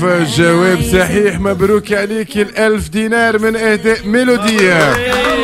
جواب صحيح، مبروك عليك 1000 دينار من اهداء ميلودية.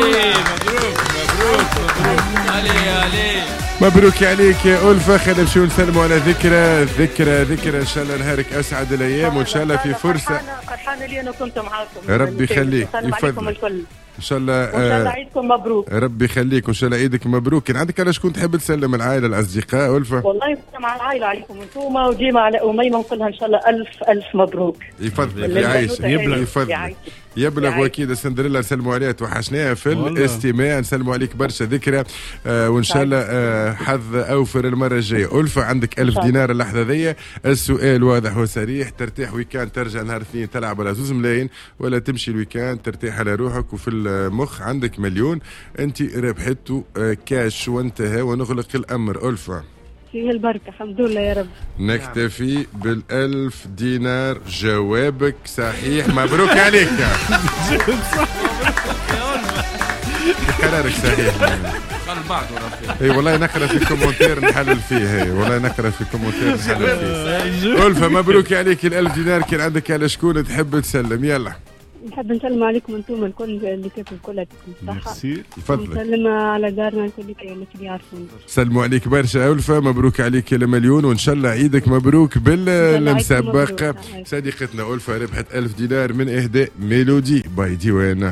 مبروك عليك يا ألفة. خلينا نمشيو نسلموا على ذكرى ان شاء الله نهارك اسعد الايام، وان شاء الله في فرصة. فرحانة لي انا كنت معاكم. ربي يخليك يفضل الكل ان شاء الله. وان شاء الله عيدكم مبروك. ربي يخليك وان شاء الله عيدك مبروك. كان عندك على شكون تحب تسلم؟ العائله الاصدقاء ألفة؟ والله مع العائله عليكم انتوما، وديما على اميمه نقولها ان شاء الله الف مبروك. يفضلك يعيشك يبلغ واكيد سندريلا نسلموا عليها، توحشناها في الاستماع. نسلموا عليك برشا ذكرى وان شاء الله حظ اوفر المره الجايه. ألفة عندك 1000 دينار اللحظه ذي. السؤال واضح وصريح، ترتاح ويكاند ترجع نهار اثنين تلعب على 2 ملايين، ولا تمشي الويكاند ترتاح على روحك وفي المخ عندك مليون؟ انت ربحته كاش وانتهى ونغلق الامر. ألفة فيه البركة الحمد لله يا رب. نكتفي بال1000 دينار. جوابك صحيح، مبروك عليك. قرارك صحيح. اي والله نقرا في كومنتير نحلل فيه. ألفة مبروك عليك 1000 دينار. كان عندك على شكون تحب تسلم؟ يلا. نحب نسلم عليكم انتم الكل اللي كيف الكل يعطيكم الصحة. تفضل. نسلم على دارنا الكل اللي يعرفون. سلموا عليك برشا ألفة. مبروك عليك المليون، وان شاء الله عيدك مبروك بالمسابقة. صديقتنا ألفة ربحت 1000 دينار من اهداء ميلودي باي ديوانا.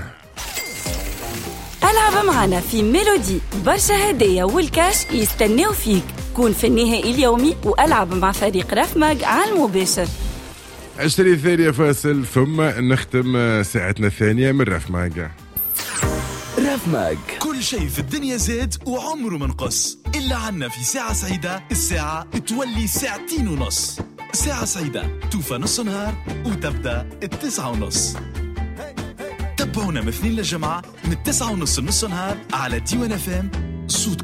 العب معنا في ميلودي، برشا هدايا والكاش يستناو فيك. كون في النهائي اليومي والعب مع فريق رفماج على المباشر. 20 ثانية فاصل ثم نختم ساعتنا الثانية من رفماج. رفماج، كل شيء في الدنيا زاد وعمره ما نقص، إلا عنا في ساعة سعيدة. الساعة تولي 2:30. ساعة سعيدة توفى نص نهار وتبدأ 9:30. تابعونا من 2 للجمعة من 9:30 نص نهار على ديوان FM. صوت